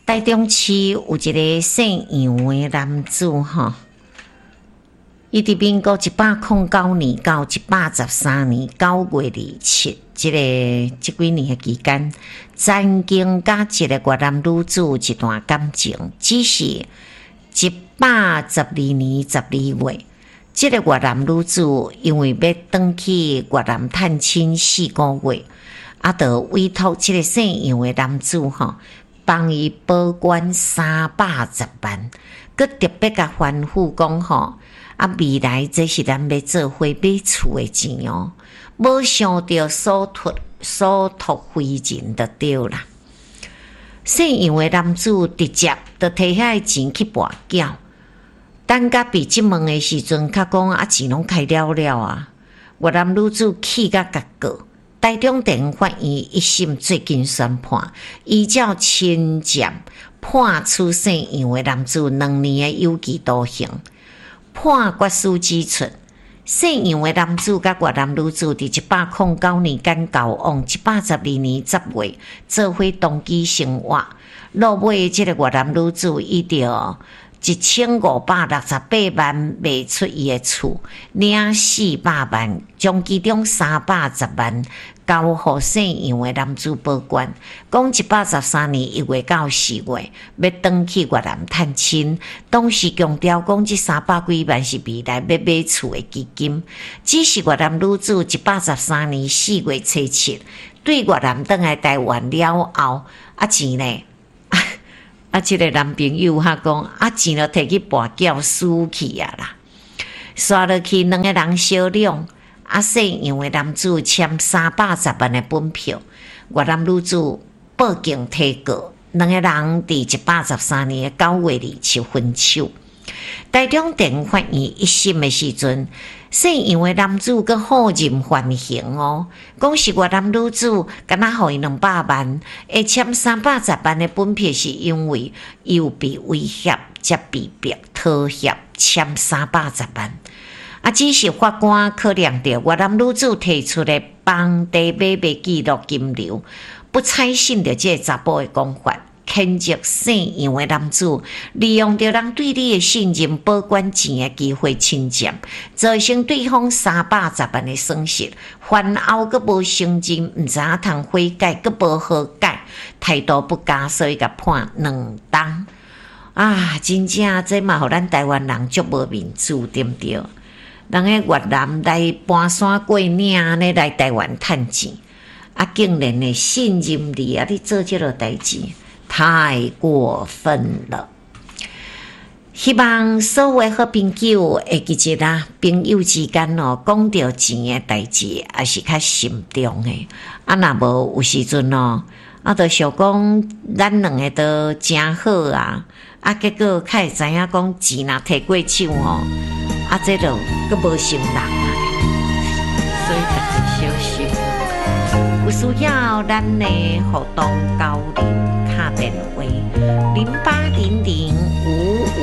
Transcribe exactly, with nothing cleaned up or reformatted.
台中市有一个姓杨的男子吼，伊伫民国一百零九年到一百十三年九月二七，即、这个即几年的期间，曾经甲一个越南女子有一段感情，只是一百十二年十二月，即、这个越南女子因为要转去越南探亲四个月，啊，就委托即个姓杨的男子吼，帮伊保管三百十万，佮特别甲吩咐讲吼。啊，未来这是咱要做伙买厝的钱哦，无想到所托所托非人就对啦。姓杨的男子直接就摕遐钱去跋筊，等甲被质问的时阵，较讲啊钱拢开了了啊。越南女子气甲甲告，台中地方法院一审最近宣判，依照亲占判处姓杨的男子两年的有期徒刑。判决书指出，姓杨的男子甲越南女子伫一百零九年间交往，一百十二年十月做伙同居生活。落尾即个越南女子伊着一千五百六十八万卖出伊的厝，领四百万，将其中三百十万交互姓杨的男子保管。讲一百十三年一月到四月要转去越南探亲，当时强调讲这三百几万是未来要买厝的基金。只是越南女子一百十三年四月初七对越南转来台湾了后，啊钱呢？啊，即、这个男朋友哈讲，啊钱就摕去跋筊输去啊啦，刷落去两个人小两，啊姓杨的男子签三百十万的本票，越南女子报警提告，两个人伫一百十三年九月二七分手。台中地方法院一审的时阵，姓杨的男子佮好认反刑哦，讲是越南女子敢若互伊两百万，会签三百十万的本票，是因为伊有被威胁，才被逼妥协签三百十万。啊，只是法官考量到越南女子提出的房地买卖记录金流，不采信着这个查甫的讲法。谴责姓杨的男子利用着人对你的信任，保管钱的机会侵占，造成对方三百十万的损失，犯后阁无承认，毋知影通悔改，阁无好改，态度不佳，所以甲判两档。啊，真正这嘛，互咱台湾人足无面子，对毋对？人个越南来搬山过岭，安尼来台湾趁钱，啊，竟然会信任你啊！你做这个代志。太过分了！希望所有好朋友会记得啦，朋友之间哦，讲到钱的代志，也是较慎重的。啊，若无有时阵哦，啊，就想讲咱两个都真好啊，啊，结果较会知影讲钱若摕过手哦，啊，这就佫无心人啊，所以特别小心。有需要咱的互动交流。打电话零八零零五五。